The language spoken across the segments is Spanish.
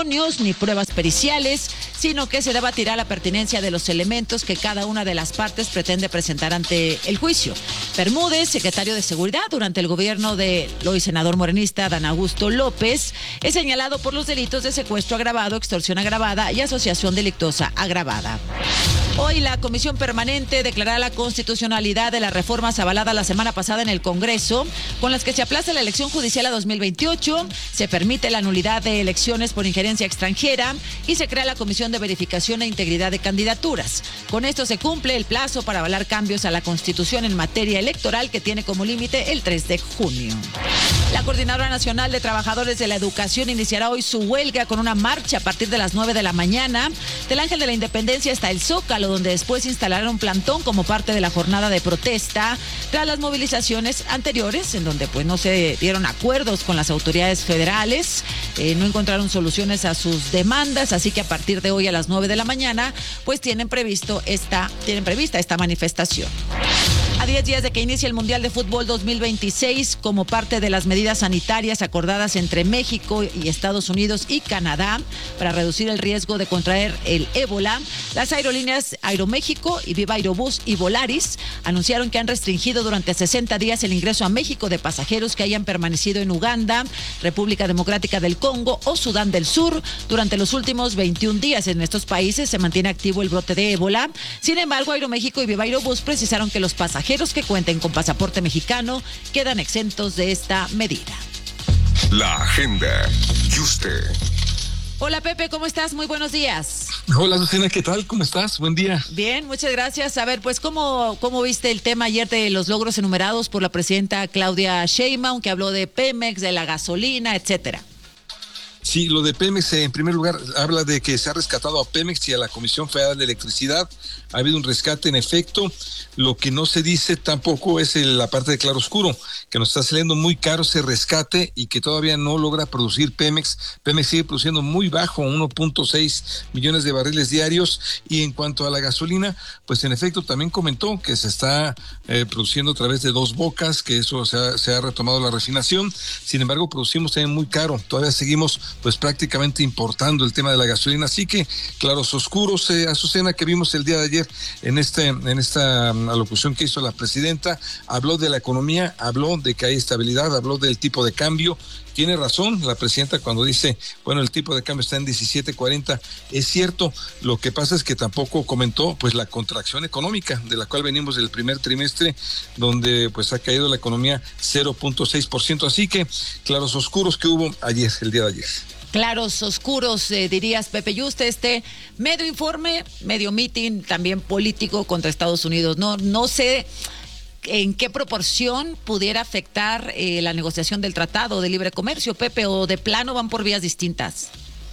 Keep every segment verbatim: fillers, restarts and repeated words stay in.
testimonios ni pruebas periciales, sino que se debatirá la pertinencia de los elementos que cada una de las partes pretende presentar ante el juicio. Bermúdez, secretario de Seguridad durante el gobierno del hoy senador morenista Dan Augusto López, es señalado por los delitos de secuestro agravado, extorsión agravada y asociación delictuosa agravada. Hoy la Comisión Permanente declarará la constitucionalidad de las reformas avaladas la semana pasada en el Congreso, con las que se aplaza la elección judicial a dos mil veintiocho, se permite la nulidad de elecciones por injerencia extranjera y se crea la Comisión de Verificación e Integridad de Candidaturas. Con esto se cumple el plazo para avalar cambios a la Constitución en materia electoral, que tiene como límite el tres de junio. La Coordinadora Nacional de Trabajadores de la Educación iniciará hoy su huelga con una marcha a partir de las nueve de la mañana, del Ángel de la Independencia hasta el Zócalo, donde después instalarán un plantón como parte de la jornada de protesta tras las movilizaciones anteriores, en donde pues no se dieron acuerdos con las autoridades federales, eh, no encontraron soluciones a sus demandas, así que a partir de hoy a las nueve de la mañana pues tienen previsto esta, tienen prevista esta manifestación. A diez días de que inicie el Mundial de Fútbol dos mil veintiséis, como parte de las medidas sanitarias acordadas entre México y Estados Unidos y Canadá para reducir el riesgo de contraer el ébola, las aerolíneas Aeroméxico y Viva Aerobús y Volaris anunciaron que han restringido durante sesenta días el ingreso a México de pasajeros que hayan permanecido en Uganda, República Democrática del Congo o Sudán del Sur durante los últimos veintiún días. En estos países se mantiene activo el brote de ébola. Sin embargo, Aeroméxico y Viva Aerobús precisaron que los pasajeros que cuenten con pasaporte mexicano quedan exentos de esta medida. La agenda. ¿Y usted? Hola Pepe, ¿cómo estás? Muy buenos días. Hola Susana, ¿qué tal? ¿Cómo estás? Buen día. Bien, muchas gracias. A ver, pues, ¿cómo, cómo viste el tema ayer de los logros enumerados por la presidenta Claudia Sheinbaum, que habló de Pemex, de la gasolina, etcétera? Sí, lo de Pemex, en primer lugar, habla de que se ha rescatado a Pemex y a la Comisión Federal de Electricidad. Ha habido un rescate en efecto. Lo que no se dice tampoco es la parte de claroscuro, que nos está saliendo muy caro ese rescate y que todavía no logra producir Pemex. Pemex sigue produciendo muy bajo, uno punto seis millones de barriles diarios. Y en cuanto a la gasolina, pues en efecto también comentó que se está eh, produciendo a través de Dos Bocas, que eso se ha, se ha retomado la refinación. Sin embargo, producimos también muy caro. Todavía seguimos pues prácticamente importando el tema de la gasolina. Así que claros oscuros, eh, Azucena, que vimos el día de ayer en este en esta alocución que hizo la presidenta, habló de la economía, habló de que hay estabilidad, habló del tipo de cambio. Tiene razón la presidenta cuando dice, bueno, el tipo de cambio está en diecisiete cuarenta. Es cierto, lo que pasa es que tampoco comentó pues la contracción económica de la cual venimos del primer trimestre, donde pues ha caído la economía cero punto seis por ciento. Así que claros oscuros que hubo ayer, el día de ayer. Claros oscuros, eh, dirías, Pepe Yuste, este medio informe, medio meeting, también político contra Estados Unidos. No, no sé en qué proporción pudiera afectar eh, la negociación del Tratado de Libre Comercio, Pepe, o de plano van por vías distintas.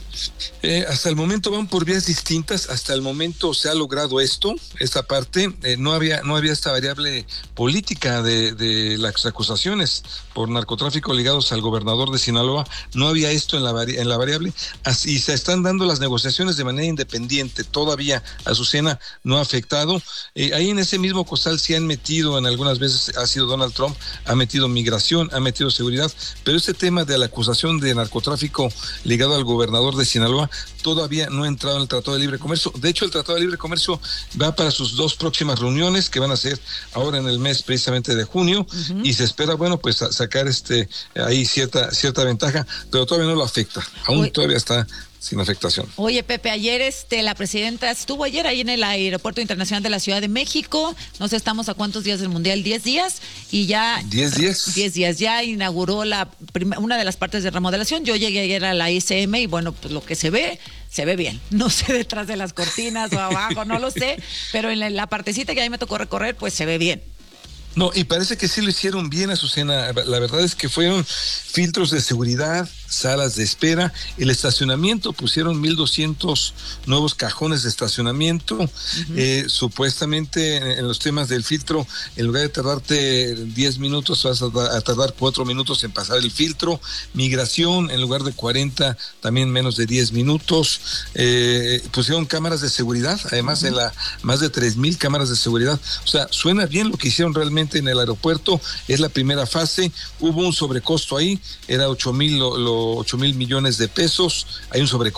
Eh, hasta el momento van por vías distintas. Hasta el momento se ha logrado esto, esta parte. Eh, no había no había esta variable política de, de las acusaciones por narcotráfico ligados al gobernador de Sinaloa. No había esto en la, vari, en la variable. Así se están dando las negociaciones de manera independiente. Todavía Azucena no ha afectado. Eh, ahí en ese mismo costal se han metido, en algunas veces ha sido Donald Trump, ha metido migración, ha metido seguridad, pero este tema de la acusación de narcotráfico ligado al gobernador de Sinaloa todavía no ha entrado en el Tratado de Libre Comercio. De hecho, el Tratado de Libre Comercio va para sus dos próximas reuniones, que van a ser ahora en el mes precisamente de junio, uh-huh. y se espera, bueno, pues sacar este ahí cierta cierta ventaja, pero todavía no lo afecta. Aún Uy. todavía está sin afectación. Oye, Pepe, ayer este la presidenta estuvo ayer ahí en el Aeropuerto Internacional de la Ciudad de México. No sé, estamos a cuántos días del Mundial, diez días, y ya... ¿Diez días? Diez días, ya inauguró la prim- una de las partes de remodelación. Yo llegué ayer a la I C M y bueno, pues lo que se ve, se ve bien. No sé detrás de las cortinas o abajo, no lo sé, pero en la, la partecita que ahí me tocó recorrer, pues se ve bien. No, y parece que sí lo hicieron bien, Azucena. La verdad es que fueron filtros de seguridad, salas de espera, el estacionamiento, pusieron mil doscientos nuevos cajones de estacionamiento. Uh-huh. eh, supuestamente en los temas del filtro, en lugar de tardarte diez minutos, vas a tardar cuatro minutos en pasar el filtro. Migración, en lugar de cuarenta, también menos de diez minutos. Eh, pusieron cámaras de seguridad, además, uh-huh. en la más de tres mil cámaras de seguridad. O sea, suena bien lo que hicieron realmente en el aeropuerto. Es la primera fase. Hubo un sobrecosto ahí, era ocho mil lo, lo, ocho mil millones de pesos. Hay un sobrecosto